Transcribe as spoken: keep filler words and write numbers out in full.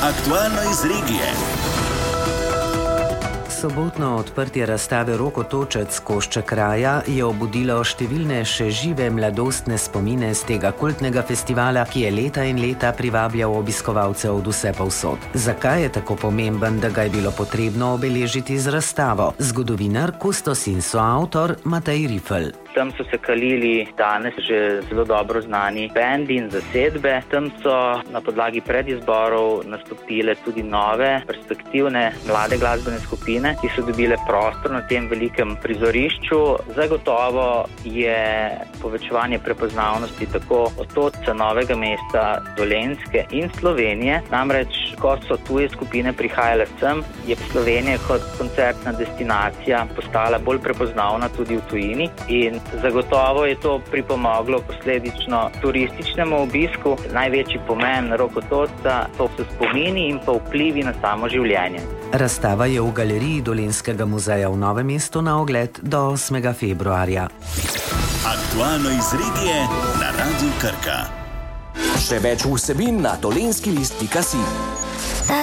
Aktualno iz regije. Sobotno odprtje razstave Rokotočec Košček kraja je obudilo številne še žive mladostne spomine z tega kultnega festivala, ki je leta in leta privabljal obiskovalce od vse povsod. Zakaj je tako pomemben, da ga je bilo potrebno obeležiti z razstavo? Zgodovinar, kustos in soavtor Matej Rifl. Tam so se kalili danes že zelo dobro znani bendi in zasedbe. Tam so na podlagi predizborov nastopile tudi nove, perspektivne, mlade glasbene skupine, ki so dobile prostor na tem velikem prizorišču. Zagotovo je povečevanje prepoznavnosti tako Otočca, Novega mesta, Dolenjske in Slovenije. Namreč, ko so tuje skupine prihajale sem, je Slovenija kot koncertna destinacija postala bolj prepoznavna tudi v tujini in zagotovo je to pripomoglo posledično turističnemu obisku. Največji pomen Rokotočca so spomini in pa vplivi na samo življenje. Razstava je v galeriji Dolenjskega muzeja v Novem mestu na ogled do osmega februarja. Aktualno iz regije na Radiu Krka. Še več vsebin na dolenjski list pika si.